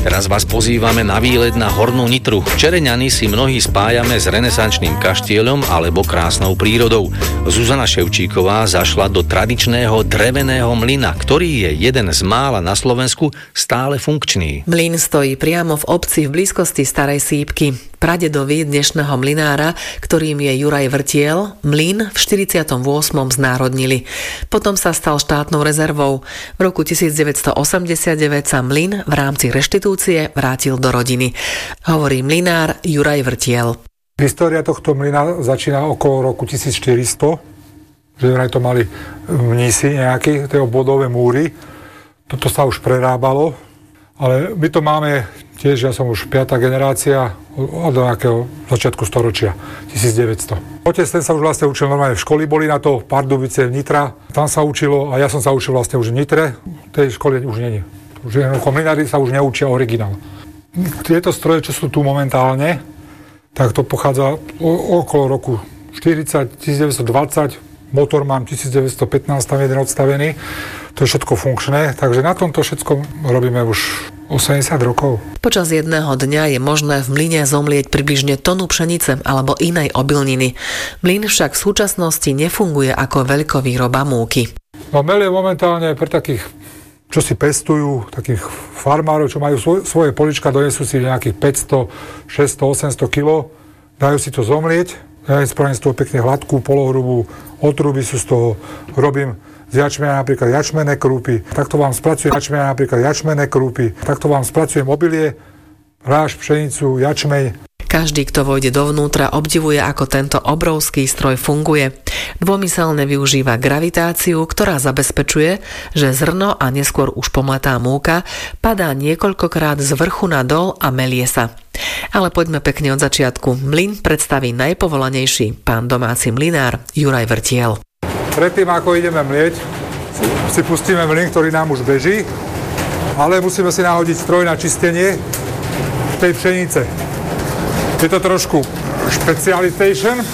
Teraz vás pozývame na výlet na Hornú Nitru. Čereňany si mnohí spájame s renesančným kaštieľom alebo krásnou prírodou. Zuzana Ševčíková zašla do tradičného dreveného mlyna, ktorý je jeden z mála na Slovensku stále funkčný. Mlyn stojí priamo v obci v blízkosti Starej Sípky. Pradedovi dnešného mlynára, ktorým je Juraj Vrtiel, mlyn v 48. znárodnili. Potom sa stal štátnou rezervou. V roku 1989 sa mlyn v rámci reštitúcie vrátil do rodiny. Hovorí mlynár Juraj Vrtiel. História tohto mlyna začína okolo roku 1400, že vraj to mali mnísi nejaké, tie obvodové múry. Toto sa už prerábalo, ale my to máme tiež, ja som už 5. generácia od nejakého začiatku storočia, 1900. Otec ten sa už vlastne učil normálne v škole, boli na to Pardubice, Nitra, tam sa učilo a ja som sa učil vlastne už v Nitre, v tej škole už nie. Už mlynári sa už neučia originál. Tieto stroje, čo sú tu momentálne, tak to pochádza okolo roku 40, 1920, motor mám 1915, tam jeden odstavený, to je všetko funkčné, takže na tomto všetko robíme už 80 rokov. Počas jedného dňa je možné v mlyne zomlieť približne tonu pšenice alebo inej obilniny. Mlyn však v súčasnosti nefunguje ako veľkovýroba múky. No mel je momentálne pre takých, čo si pestujú, takých farmárov, čo majú svoje polička, donesú si nejakých 500, 600, 800 kg, dajú si to zomlieť, ja spravím z toho pekne hladkú, polohrubú, otruby sú z toho, robím z jačmena napríklad jačmené krúpy, takto vám spracujem jačmena napríklad jačmené krúpy, takto vám spracujem obilie, ráž, pšenicu, jačmeň. Každý, kto vojde dovnútra, obdivuje, ako tento obrovský stroj funguje. Dômyselne využíva gravitáciu, ktorá zabezpečuje, že zrno a neskôr už pomletá múka padá niekoľkokrát z vrchu nadol a melie sa. Ale poďme pekne od začiatku. Mlyn predstaví najpovolanejší pán domáci mlynár Juraj Vrtiel. Predtým, ako ideme mlieť, si pustíme mlyn, ktorý nám už beží, ale musíme si nahodiť stroj na čistenie tej pšenice. Je to trošku špecialitejšen,